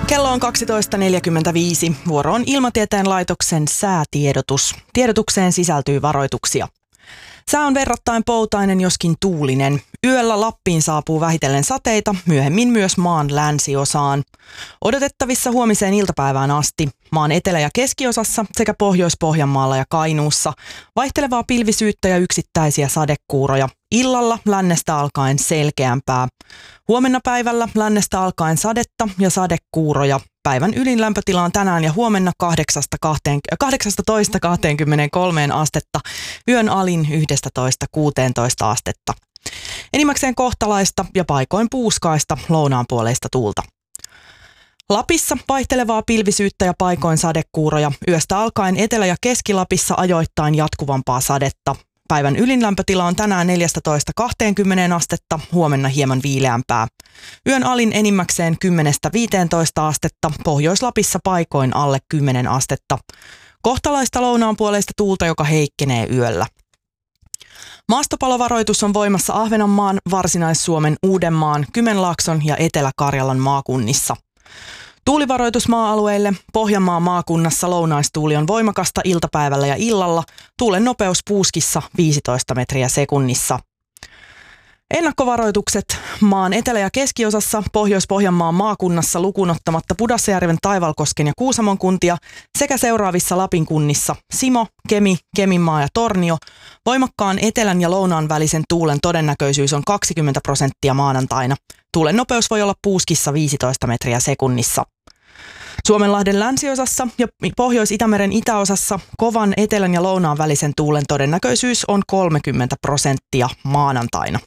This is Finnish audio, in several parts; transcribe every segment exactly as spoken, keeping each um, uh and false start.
Kello on kaksitoista neljäkymmentäviisi. Vuoro on Ilmatieteen laitoksen säätiedotus. Tiedotukseen sisältyy varoituksia. Sää on verrattain poutainen, joskin tuulinen. Yöllä Lappiin saapuu vähitellen sateita, myöhemmin myös maan länsiosaan. Odotettavissa huomiseen iltapäivään asti. Maan etelä- ja keskiosassa sekä Pohjois-Pohjanmaalla ja Kainuussa vaihtelevaa pilvisyyttä ja yksittäisiä sadekuuroja. Illalla lännestä alkaen selkeämpää. Huomenna päivällä lännestä alkaen sadetta ja sadekuuroja. Päivän ylin lämpötila on tänään ja huomenna kahdeksastatoista kahteenkymmeneenkolmeen astetta, yön alin yksitoista kuusitoista astetta. Enimmäkseen kohtalaista ja paikoin puuskaista lounaanpuoleista tuulta. Lapissa vaihtelevaa pilvisyyttä ja paikoin sadekuuroja. Yöstä alkaen Etelä- ja Keski-Lapissa ajoittain jatkuvampaa sadetta. Päivän ylin lämpötila on tänään neljätoista kahteenkymmeneen astetta, huomenna hieman viileämpää. Yön alin enimmäkseen kymmenestä viiteentoista astetta, Pohjois-Lapissa paikoin alle kymmenen astetta. Kohtalaista lounaanpuoleista tuulta, joka heikkenee yöllä. Maastopalovaroitus on voimassa Ahvenanmaan, Varsinais-Suomen, Uudenmaan, Kymenlaakson ja Etelä-Karjalan maakunnissa. Tuulivaroitus maa-alueille. Pohjanmaan maakunnassa lounaistuuli on voimakasta iltapäivällä ja illalla. Tuulen nopeus puuskissa viisitoista metriä sekunnissa. Ennakkovaroitukset maan etelä- ja keskiosassa, Pohjois-Pohjanmaan maakunnassa lukuun ottamatta Pudasjärven, Taivalkosken ja Kuusamon kuntia sekä seuraavissa Lapin kunnissa Simo, Kemi, Keminmaa ja Tornio. Voimakkaan etelän ja lounaan välisen tuulen todennäköisyys on kaksikymmentä prosenttia maanantaina. Tuulen nopeus voi olla puuskissa viisitoista metriä sekunnissa. Suomenlahden länsiosassa ja Pohjois-Itämeren itäosassa kovan etelän ja lounaan välisen tuulen todennäköisyys on kolmekymmentä prosenttia maanantaina.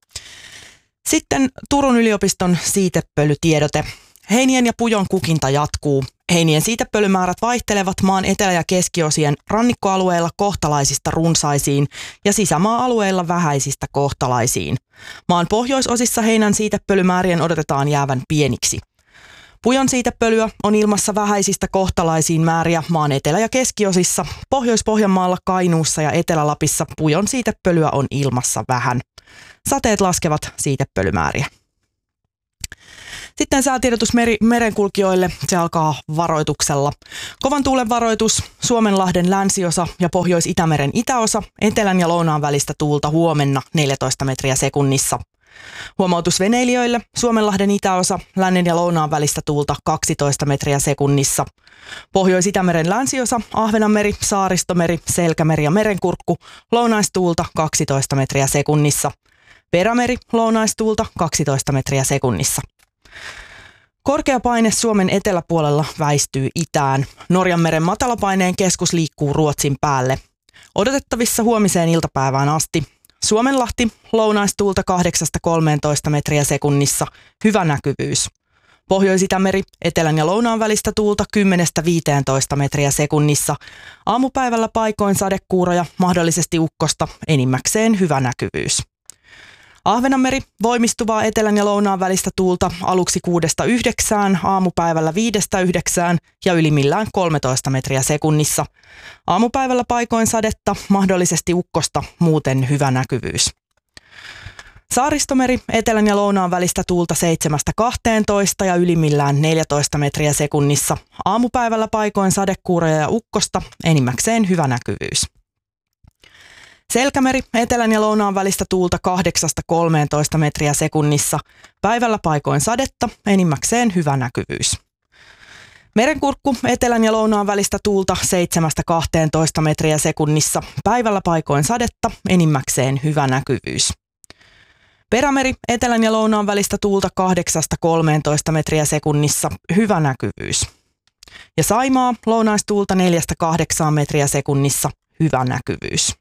Sitten Turun yliopiston siitepölytiedote. Heinien ja pujon kukinta jatkuu. Heinien siitepölymäärät vaihtelevat maan etelä- ja keskiosien rannikkoalueilla kohtalaisista runsaisiin ja sisämaa-alueilla vähäisistä kohtalaisiin. Maan pohjoisosissa heinän siitepölymäärien odotetaan jäävän pieniksi. Pujon siitepölyä on ilmassa vähäisistä kohtalaisiin määriä maan etelä- ja keskiosissa. Pohjois-Pohjanmaalla, Kainuussa ja Etelä-Lapissa pujon siitepölyä on ilmassa vähän. Sateet laskevat siitepölymääriä. Sitten säätiedotus meri, merenkulkijoille. Se alkaa varoituksella. Kovan tuulen varoitus, Suomenlahden länsiosa ja Pohjois-Itämeren itäosa, etelän ja lounaan välistä tuulta huomenna neljätoista metriä sekunnissa. Huomautus veneilijöille, Suomenlahden itäosa, lännen ja lounaan välistä tuulta kaksitoista metriä sekunnissa. Pohjois-Itämeren länsiosa, Ahvenanmeri, Saaristomeri, Selkämeri ja Merenkurkku, lounaistuulta kaksitoista metriä sekunnissa. Perämeri, lounaistuulta kaksitoista metriä sekunnissa. Korkea paine Suomen eteläpuolella väistyy itään. Norjanmeren matalapaineen keskus liikkuu Ruotsin päälle. Odotettavissa huomiseen iltapäivään asti. Suomenlahti, lounaistuulta kahdeksasta kolmeentoista metriä sekunnissa, hyvä näkyvyys. Pohjois-Itämeri, etelän ja lounaan välistä tuulta kymmenestä viiteentoista metriä sekunnissa. Aamupäivällä paikoin sadekuuroja, mahdollisesti ukkosta, enimmäkseen hyvä näkyvyys. Ahvenanmeri, voimistuvaa etelän ja lounaan välistä tuulta aluksi kuudesta yhdeksään, aamupäivällä viidestä yhdeksään ja ylimmillään kolmetoista metriä sekunnissa. Aamupäivällä paikoin sadetta, mahdollisesti ukkosta, muuten hyvä näkyvyys. Saaristomeri, etelän ja lounaan välistä tuulta seitsemästä kahteentoista ja ylimmillään neljätoista metriä sekunnissa. Aamupäivällä paikoin sadekuuroja ja ukkosta, enimmäkseen hyvä näkyvyys. Selkämeri, etelän ja lounaan välistä tuulta kahdeksasta kolmeentoista metriä sekunnissa. Päivällä paikoin sadetta, enimmäkseen hyvä näkyvyys. Merenkurkku, etelän ja lounaan välistä tuulta seitsemästä kahteentoista metriä sekunnissa. Päivällä paikoin sadetta, enimmäkseen hyvä näkyvyys. Perämeri, etelän ja lounaan välistä tuulta kahdeksasta kolmeentoista metriä sekunnissa, hyvä näkyvyys. Ja Saimaa, lounaistuulta neljästä kahdeksaan metriä sekunnissa, hyvä näkyvyys.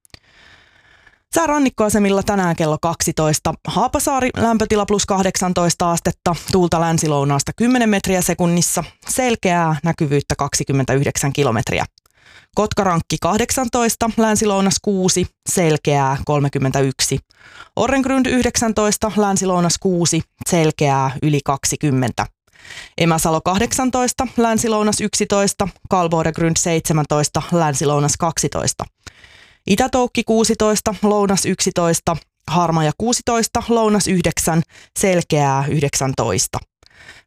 Sää rannikkoasemilla tänään kello kaksitoista. Haapasaari, lämpötila plus kahdeksantoista astetta, tuulta länsilounaasta kymmenen metriä sekunnissa, selkeää näkyvyyttä kaksikymmentäyhdeksän kilometriä. Kotkarankki kahdeksantoista, länsilounas kuusi, selkeää kolmekymmentäyksi. Orrengrund yhdeksäntoista, länsilounas kuusi, selkeää yli kaksikymmentä. Emäsalo kahdeksantoista, länsilounas yksitoista, Kalvoregrund seitsemäntoista, länsilounas kaksitoista. Itätoukki kuusitoista, lounas yksitoista, Harmaja kuusitoista, lounas yhdeksän, selkeää yhdeksäntoista.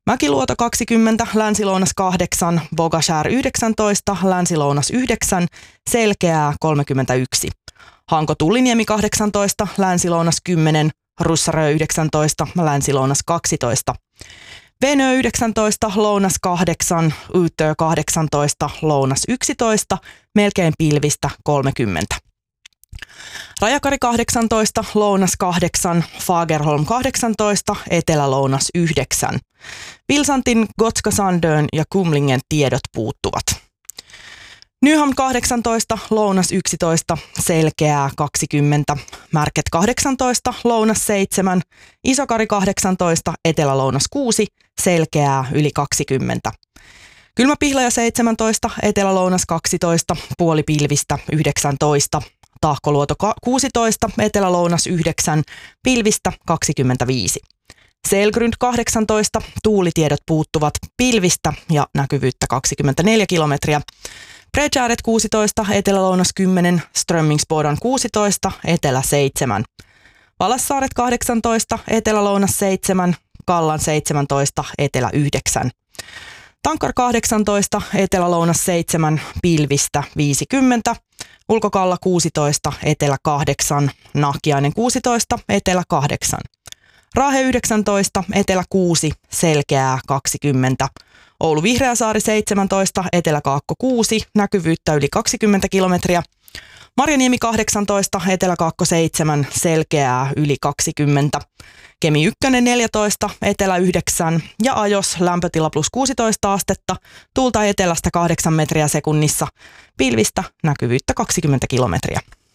Mäkiluoto kaksikymmentä, Länsi-Lounas kahdeksan, Bogashär yhdeksäntoista, Länsi-Lounas yhdeksän, Selkeää kolmekymmentäyksi. Hanko-Tulliniemi kahdeksantoista, Länsi-Lounas kymmenen, Russarö yhdeksäntoista, Länsi-Lounas kaksitoista. Venö yhdeksäntoista, Lounas kahdeksan, Yytö kahdeksantoista, Lounas yksitoista, melkein pilvistä kolmekymmentä. Rajakari kahdeksantoista, Lounas kahdeksan, Fagerholm kahdeksantoista, Etelä-Lounas yhdeksän. Vilsantin, Gotska Sandön ja Kumlingen tiedot puuttuvat. Nyhamn kahdeksantoista, Lounas yksitoista, Selkeää kaksikymmentä, Märket kahdeksantoista, Lounas seitsemän, Isokari kahdeksantoista, Etelä-Lounas kuusi, Selkeää yli kaksikymmentä. Kylmäpihlaja seitsemäntoista, Etelä-Lounas kaksitoista, puoli pilvistä yhdeksäntoista, Tahkoluoto kuusitoista, Etelä-Lounas yhdeksän, pilvistä kaksikymmentäviisi. Selgrund kahdeksantoista, tuulitiedot puuttuvat, pilvistä ja näkyvyyttä kaksikymmentäneljä kilometriä. Bredjäret kuusitoista, Etelä-Lounas kymmenen, Strömmingsbodan kuusitoista, Etelä seitsemän. Valassaaret kahdeksantoista, Etelä-Lounas seitsemän, Kallan seitsemäntoista, Etelä yhdeksän. Tankar kahdeksantoista, Etelä-Lounas seitsemän, pilvistä viisikymmentä. Ulkokalla kuusitoista, Etelä kahdeksan, Nahkiainen kuusitoista, Etelä kahdeksan. Raahe yhdeksäntoista, Etelä kuusi, Selkeää kaksikymmentä. Oulu Vihreäsaari seitsemäntoista, Etelä-Kaakko kuusi, näkyvyyttä yli kaksikymmentä kilometriä. Marjaniemi kahdeksantoista, Etelä-Kaakko seitsemän, Selkeää yli kaksikymmentä. Kemi yksi neljätoista, Etelä yhdeksän ja Ajos lämpötila plus kuusitoista astetta, tuulta etelästä kahdeksan metriä sekunnissa, pilvistä näkyvyyttä kaksikymmentä kilometriä.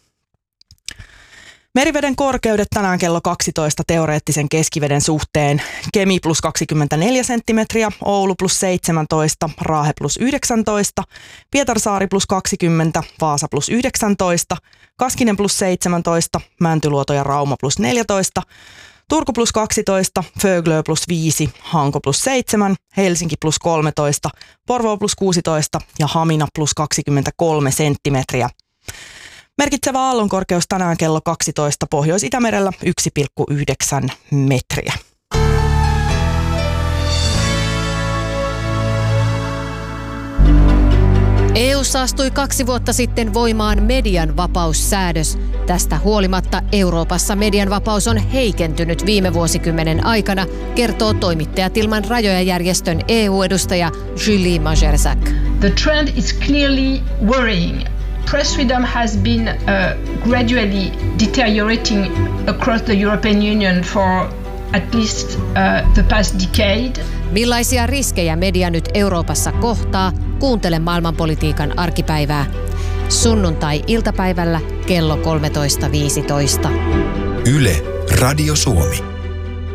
Meriveden korkeudet tänään kello kaksitoista teoreettisen keskiveden suhteen. Kemi plus kaksikymmentäneljä senttimetriä, Oulu plus seitsemäntoista, Raahe plus yhdeksäntoista, Pietarsaari plus kaksikymmentä, Vaasa plus yhdeksäntoista, Kaskinen plus seitsemäntoista, Mäntyluoto ja Rauma plus neljätoista, Turku plus kaksitoista, Föglö plus viisi, Hanko plus seitsemän, Helsinki plus kolmetoista, Porvoo plus kuusitoista ja Hamina plus kaksikymmentäkolme senttimetriä. Merkitsevä aallonkorkeus tänään kello kaksitoista Pohjois-Itämerellä yksi pilkku yhdeksän metriä. E U:ssa astui kaksi vuotta sitten voimaan median vapaussäädös. Tästä huolimatta Euroopassa median vapaus on heikentynyt viime vuosikymmenen aikana, kertoo Toimittajat ilman rajoja -järjestön E U-edustaja Julie Majerczak. The trend is clearly worrying. Press freedom has been uh, gradually deteriorating across the European Union for at least uh, the past decade. Millaisia riskejä media nyt Euroopassa kohtaa? Kuuntele maailmanpolitiikan arkipäivää. Sunnuntai-iltapäivällä kello kolmetoista viisitoista. Yle, Radio Suomi.